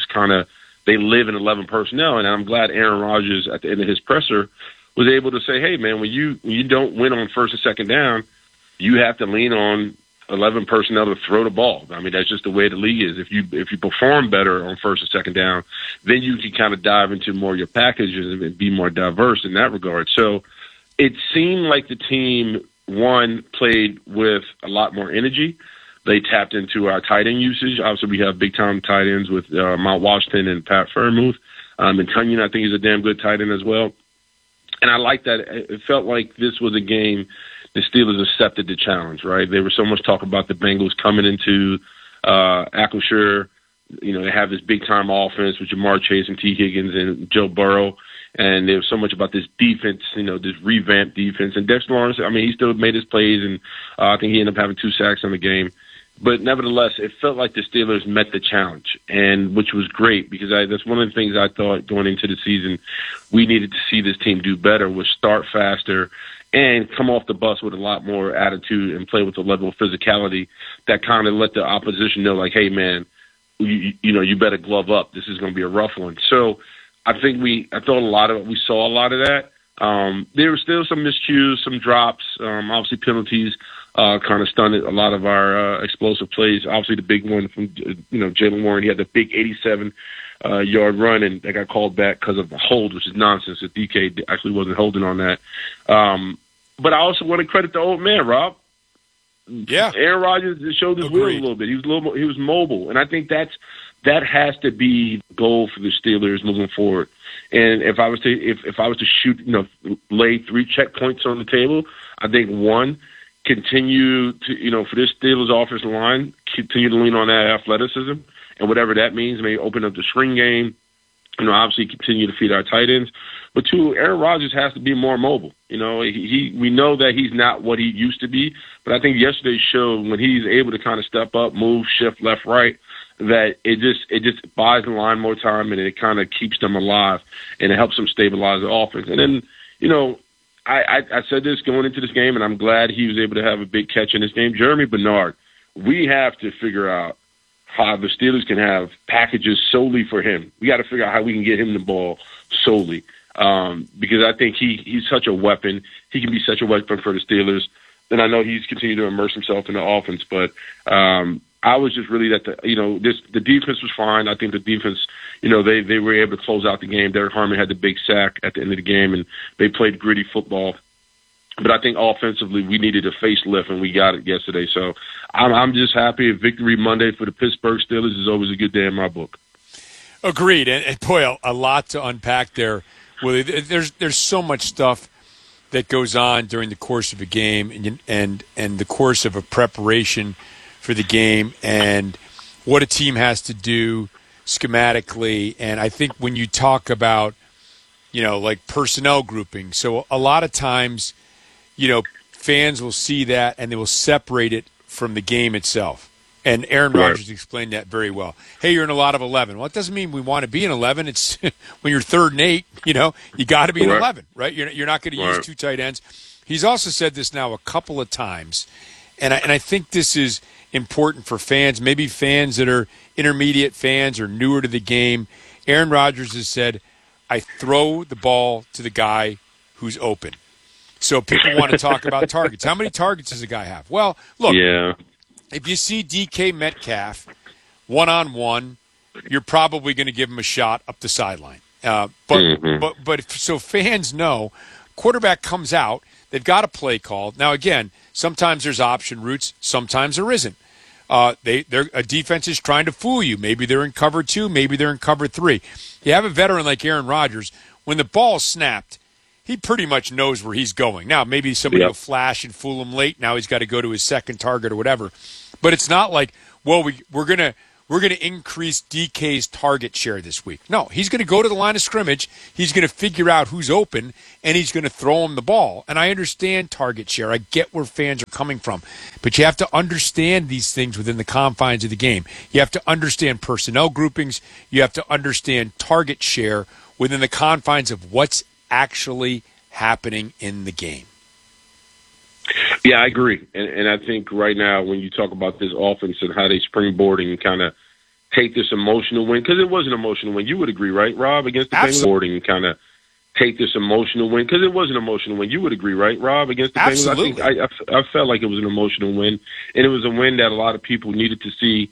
they live in 11 personnel. And I'm glad Aaron Rodgers, at the end of his presser, was able to say, hey, man, when you don't win on first and second down, you have to lean on 11 personnel to throw the ball. I mean, that's just the way the league is. If you perform better on first and second down, then you can kind of dive into more of your packages and be more diverse in that regard. So it seemed like the team, one, played with a lot more energy. They tapped into our tight end usage. Obviously, we have big-time tight ends with Mount Washington and Pat Freiermuth. And Tunyon, I think, is a damn good tight end as well. And I like that. It felt like this was a game the Steelers accepted the challenge, right? There was so much talk about the Bengals coming into Acrisure. They have this big-time offense with Jamar Chase and T. Higgins and Joe Burrow. And there was so much about this defense, this revamped defense. And Dexter Lawrence, he still made his plays, and I think he ended up having 2 sacks in the game. But nevertheless, it felt like the Steelers met the challenge, and which was great because that's one of the things I thought going into the season we needed to see this team do better was start faster and come off the bus with a lot more attitude and play with a level of physicality that kind of let the opposition know, like, hey, man, you better glove up. This is going to be a rough one. So I think we saw a lot of that. There were still some miscues, some drops, obviously penalties. Kind of stunned a lot of our explosive plays. Obviously, the big one from Jaylen Warren. He had the big 87-yard run, and that got called back because of the hold, which is nonsense. The DK actually wasn't holding on that. But I also want to credit the old man, Rob. Yeah, Aaron Rodgers showed his will a little bit. He was mobile, and I think that has to be the goal for the Steelers moving forward. And if I was to shoot, lay 3 checkpoints on the table, I think one, continue to, for this Steelers offensive line, continue to lean on that athleticism and whatever that means. Maybe open up the screen game, obviously continue to feed our tight ends. But 2, Aaron Rodgers has to be more mobile. We know that he's not what he used to be, but I think yesterday showed when he's able to kind of step up, move, shift left, right, that it just buys the line more time and it kind of keeps them alive and it helps them stabilize the offense. And then, I said this going into this game, and I'm glad he was able to have a big catch in this game. Jeremy Bernard, we have to figure out how the Steelers can have packages solely for him. We got to figure out how we can get him the ball solely because I think he's such a weapon. He can be such a weapon for the Steelers. And I know he's continued to immerse himself in the offense, but I was just really the defense was fine. I think the defense, they were able to close out the game. Derek Harmon had the big sack at the end of the game, and they played gritty football. But I think offensively we needed a facelift, and we got it yesterday. So I'm just happy. Victory Monday for the Pittsburgh Steelers is always a good day in my book. Agreed. And boy, a lot to unpack there, Willie. There's so much stuff that goes on during the course of a game and the course of a preparation for the game and what a team has to do schematically. And I think when you talk about, like personnel grouping, so a lot of times, fans will see that and they will separate it from the game itself. And Aaron Rodgers explained that very well. Hey, you're in a lot of 11. Well, it doesn't mean we want to be in 11. It's when you're 3rd and 8, you got to be in 11, right? You're not going to use 2 tight ends. He's also said this now a couple of times, and I think this is important for fans, maybe fans that are intermediate fans or newer to the game. Aaron Rodgers has said, I throw the ball to the guy who's open. So people want to talk about targets. How many targets does a guy have? Well, look, if you see DK Metcalf one-on-one you're probably going to give him a shot up the sideline. But so fans know, quarterback comes out, they've got a play called. Now, again, sometimes there's option routes, sometimes there isn't. A defense is trying to fool you. Maybe they're in cover 2, maybe they're in cover 3. You have a veteran like Aaron Rodgers, when the ball's snapped, he pretty much knows where he's going. Now, maybe somebody will flash and fool him late. Now he's got to go to his second target or whatever. But it's not like, well, we're gonna increase DK's target share this week. No, he's going to go to the line of scrimmage. He's going to figure out who's open, and he's going to throw him the ball. And I understand target share. I get where fans are coming from. But you have to understand these things within the confines of the game. You have to understand personnel groupings. You have to understand target share within the confines of what's actually happening in the game. Yeah, I agree. And I think right now when you talk about this offense and how they springboarding and kind of take this emotional win, because it was an emotional win. You would agree, right, Rob, against the Bengals? And kind of take this emotional win, because it was an emotional win. You would agree, right, Rob, against the Absolutely. Bengals? I felt like it was an emotional win, and it was a win that a lot of people needed to see,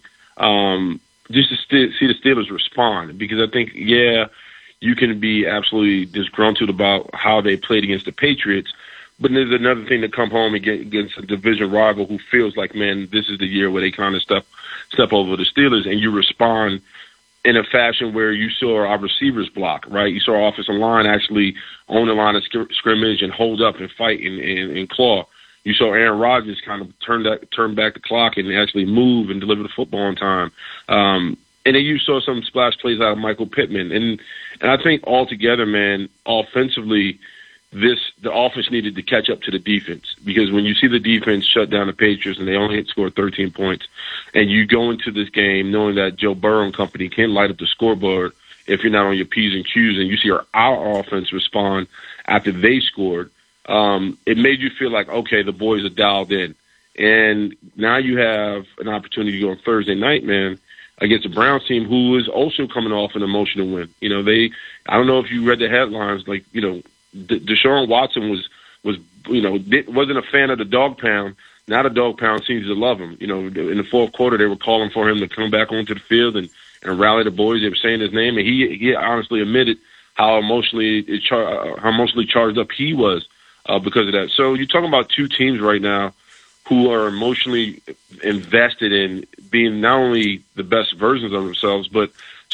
just to see the Steelers respond, because I think, you can be absolutely disgruntled about how they played against the Patriots, but there's another thing to come home against a division rival who feels like, man, this is the year where they kind of step over the Steelers, and you respond in a fashion where you saw our receivers block, right? You saw our offensive line actually own the line of scrimmage and hold up and fight and claw. You saw Aaron Rodgers kind of turn back the clock and actually move and deliver the football on time. And then you saw some splash plays out of Michael Pittman. And I think altogether, man, offensively, the offense needed to catch up to the defense, because when you see the defense shut down the Patriots and they only scored 13 points, and you go into this game knowing that Joe Burrow and company can light up the scoreboard if you're not on your P's and Q's, and you see our offense respond after they scored, it made you feel like, okay, the boys are dialed in. And now you have an opportunity to go on Thursday night, man, against a Browns team who is also coming off an emotional win. You know, I don't know if you read the headlines, like, you know, Deshaun Watson was wasn't a fan of the dog pound. Now the dog pound seems to love him. You know, in the fourth quarter, they were calling for him to come back onto the field and rally the boys. They were saying his name, and he honestly admitted how emotionally charged up he was because of that. So you're talking about two teams right now who are emotionally invested in being not only the best versions of themselves, but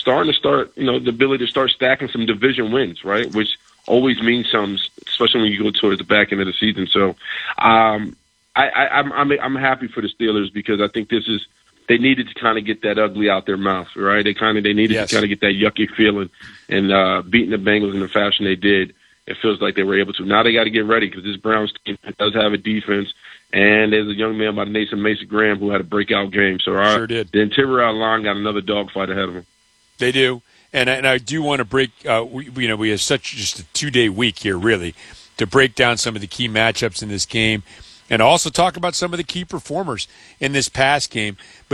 the ability to start stacking some division wins, right? Which always means something, especially when you go towards the back end of the season. So I'm happy for the Steelers, because I think they needed to kind of get that ugly out their mouth, right? They needed to kind of get that yucky feeling, and beating the Bengals in the fashion they did, it feels like they were able to. Now they got to get ready, because this Browns team does have a defense, and there's a young man by the name of Mason Graham who had a breakout game. So sure did. The interior line got another dogfight ahead of them. They do. And I do want to break, we have just a 2-day week here, really, to break down some of the key matchups in this game, and also talk about some of the key performers in this past game. But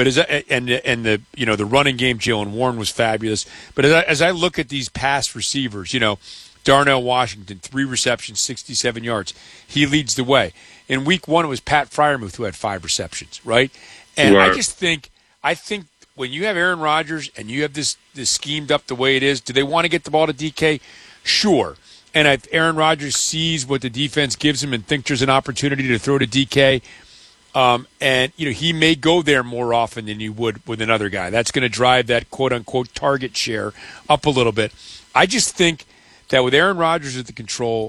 the running game, Jaylen Warren was fabulous. But as I look at these past receivers, Darnell Washington, 3 receptions, 67 yards. He leads the way. In week 1, it was Pat Freiermuth who had 5 receptions, right? And right. I think when you have Aaron Rodgers and you have this schemed up the way it is, do they want to get the ball to DK? Sure. And if Aaron Rodgers sees what the defense gives him and thinks there's an opportunity to throw to DK, and he may go there more often than you would with another guy. That's going to drive that quote-unquote target share up a little bit. I just think that with Aaron Rodgers at the controls,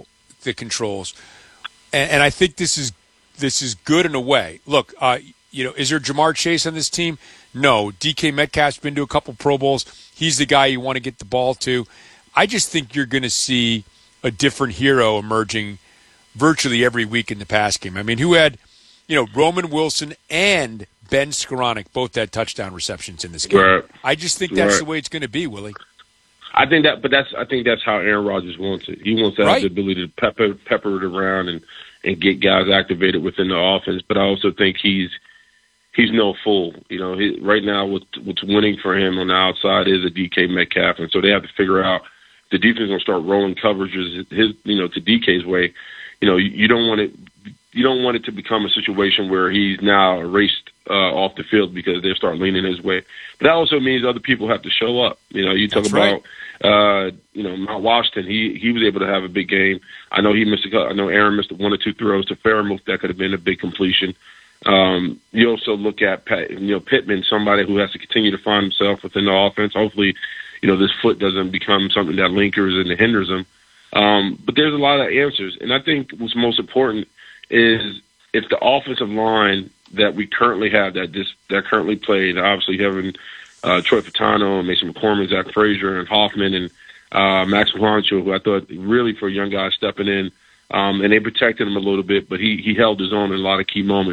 and I think this is good in a way. Look, is there Jamar Chase on this team? No. DK Metcalf's been to a couple Pro Bowls. He's the guy you want to get the ball to. I just think you're going to see a different hero emerging virtually every week in the pass game. I mean, who had, Roman Wilson and Ben Skoranek both had touchdown receptions in this game. Right. I just think that's the way it's going to be, Willie. I think that's how Aaron Rodgers wants it. He wants to have the ability to pepper it around and get guys activated within the offense. But I also think he's no fool. Right now what's winning for him on the outside is a DK Metcalf, and so they have to figure out if the defense is going to start rolling coverages to DK's way. You don't want you don't want it to become a situation where he's now erased off the field because they start leaning his way. But that also means other people have to show up. You talk about Mount Washington. He was able to have a big game. I know Aaron missed 1 or 2 throws to Fairmouth that could have been a big completion. You also look at Pittman, somebody who has to continue to find himself within the offense. Hopefully, this foot doesn't become something that linkers and hinders him. But there's a lot of answers, and I think what's most important is if the offensive line that we currently have that currently played, obviously having Troy Fatano and Mason McCormick, Zach Frazier, and Hoffman, and Max Juancho, who I thought really for a young guy stepping in, and they protected him a little bit, but he held his own in a lot of key moments.